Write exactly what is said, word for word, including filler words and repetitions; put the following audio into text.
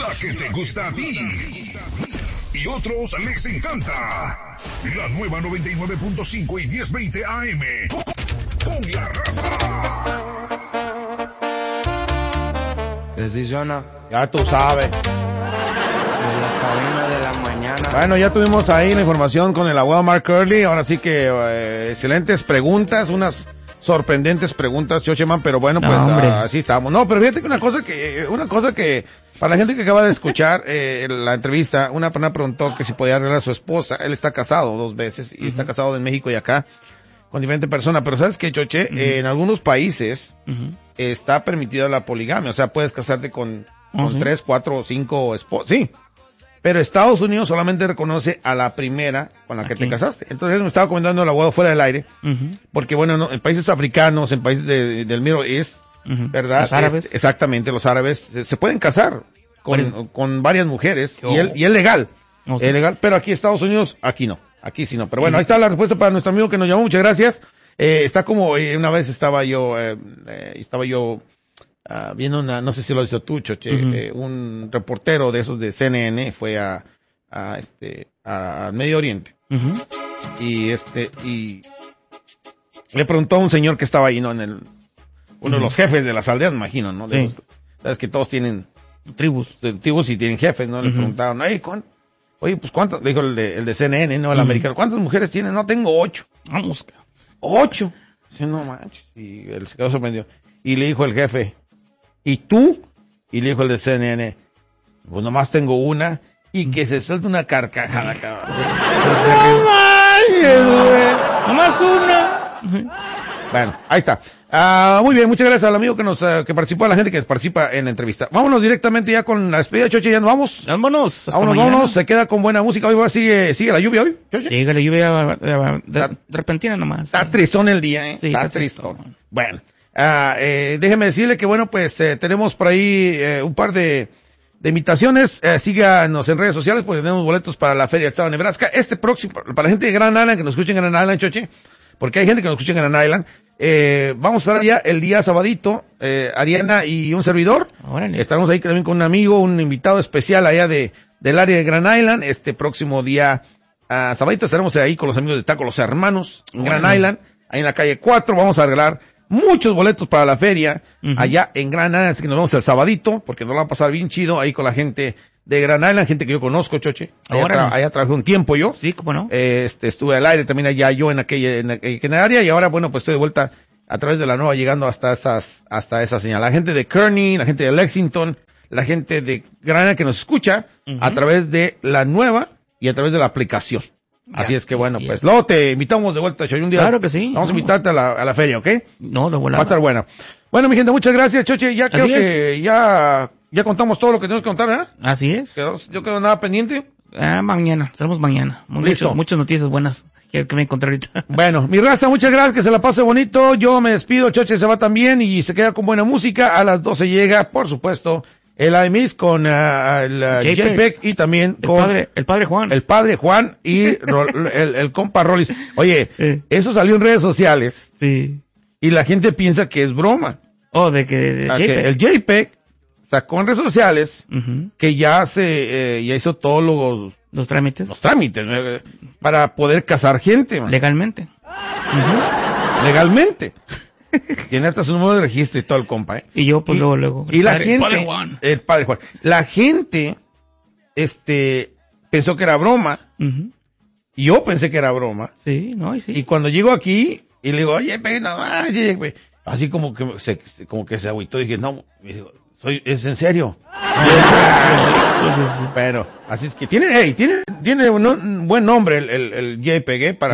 La que te gusta a ti. Y otros les encanta. La nueva noventa y nueve punto cinco y diez veinte A M. Con la raza. ¿Qué sí suena? Ya tú sabes. De la cabina de la mañana. Bueno, ya tuvimos ahí la información con el abogado Mark Curley. Ahora sí que eh, excelentes preguntas, unas sorprendentes preguntas, Chocheman, pero bueno, pues no, uh, así estamos. No, pero fíjate que una cosa que, una cosa que, para la gente que acaba de escuchar eh, la entrevista, una persona preguntó que si podía arreglar a su esposa. Él está casado dos veces y uh-huh. está casado en México y acá con diferentes personas. Pero ¿sabes qué, Choche? Uh-huh. Eh, en algunos países uh-huh. está permitida la poligamia. O sea, puedes casarte con, con uh-huh. tres, cuatro o cinco esposas. Sí. Pero Estados Unidos solamente reconoce a la primera con la que Aquí. te casaste. Entonces me estaba comentando el abogado fuera del aire, uh-huh. porque bueno, no, en países africanos, en países de, del Middle East, uh-huh. ¿verdad? Los árabes. Es, exactamente, los árabes se, se pueden casar con, ¿Varias? con varias mujeres oh. y, es, y es legal, okay. es legal, pero aquí en Estados Unidos, aquí no, aquí sí no. Pero bueno, uh-huh. ahí está la respuesta para nuestro amigo que nos llamó, muchas gracias. Eh, está como, eh, una vez estaba yo, eh, eh, estaba yo, Uh, viendo una, no sé si lo hizo tú, Choche, uh-huh. eh, un reportero de esos de C N N fue a, a este, a Medio Oriente. Uh-huh. Y este, y le preguntó a un señor que estaba ahí, ¿no? En el, uno uh-huh. de los jefes de las aldeas, me imagino, ¿no? De sí. los, sabes que todos tienen tribus, de, tribus y tienen jefes, ¿no? Le uh-huh. preguntaron, oye, oye, pues cuántas, dijo el de, el de C N N, ¿no? El uh-huh. americano, ¿cuántas mujeres tienen? No, tengo ocho. Vamos. Ocho. Dice, no manches. Y él se quedó sorprendido. Y le dijo el jefe, ¿y tú? Y le dijo el de C N N, pues nomás tengo una, y que se suelte una carcajada, cabrón. ¡No nomás una! Bueno, ahí está. Uh, muy bien, muchas gracias al amigo que nos, uh, que participó, a la gente que participa en la entrevista. Vámonos directamente ya con la despedida, Choche, ya nos vamos. Vámonos. Hasta vámonos, mañana. vámonos, se queda con buena música. Hoy va, sigue, sigue la lluvia hoy. ¿Choche? Sigue la lluvia de, de, de repentina nomás. Está sí. tristón el día, eh. Sí, está, está tristón. tristón. Bueno. Ah, eh, déjeme decirle que bueno, pues eh, tenemos por ahí eh, un par de, de invitaciones. Eh, síganos en redes sociales porque tenemos boletos para la Feria del Estado de Nebraska. Este próximo, para la gente de Grand Island, que nos escuchen en Grand Island, Choche, porque hay gente que nos escucha en Grand Island, eh, vamos a estar ya el día sabadito, eh, Ariana y un servidor. Órale. Estaremos ahí también con un amigo, un invitado especial allá de, del área de Grand Island. Este próximo día, uh, sabadito, estaremos ahí con los amigos de Taco Los Hermanos, en Grand Órale. Island, ahí en la calle cuatro. Vamos a arreglar muchos boletos para la feria, uh-huh. allá en Grand Island, así que nos vemos el sabadito, porque nos va a pasar bien chido ahí con la gente de Grand Island, gente que yo conozco, Choche. Allá, tra- allá trabajé un tiempo yo. Sí, cómo no. Eh, este, estuve al aire también allá yo en aquella, en aquella área, y ahora, bueno, pues estoy de vuelta a través de la nueva, llegando hasta esas, hasta esa señal. La gente de Kearney, la gente de Lexington, la gente de Grand Island que nos escucha uh-huh. a través de la nueva y a través de la aplicación. Así es que bueno, pues luego te invitamos de vuelta, Choche, un día. Claro que sí. Vamos a invitarte a la, a la feria, ¿ok? No, de vuelta. Va a estar buena. Bueno, mi gente, muchas gracias, Choche. Ya creo que ya, ya contamos todo lo que tenemos que contar, ¿verdad? Así es. ¿Quedó, yo quedo nada pendiente? Ah, mañana, tenemos mañana. Listo. Muchas, muchas noticias buenas que, que me encontré ahorita. Bueno, mi raza, muchas gracias, que se la pase bonito. Yo me despido, Choche se va también y se queda con buena música. A las doce llega, por supuesto, el I M I S con uh, el uh, JPEG y también el con padre, el padre Juan. El padre Juan y Ro, el, el compa Rollis. Oye, eh. eso salió en redes sociales. Sí. Y la gente piensa que es broma. Oh, de que, de JPEG. Que el JPEG sacó en redes sociales uh-huh. que ya se, eh, ya hizo todos los, los trámites. Los trámites, eh, para poder casar gente, man. Legalmente. Uh-huh. Legalmente. Tiene hasta su número de registro y todo el compa, ¿eh? Y yo, pues, y, luego, luego. Y la padre, gente... Padre Juan. El padre Juan. La gente, este, pensó que era broma. Uh-huh. Y yo pensé que era broma. Sí, no, y sí. Y cuando llego aquí, y le digo, oye, pe, no, oye, pe. Así como que se, como que se agüitó, dije, no, me dijo, soy, ¿es en serio? Pero, así es que tiene, hey, tiene, tiene un, un buen nombre el, el, el JPEG, ¿eh? Para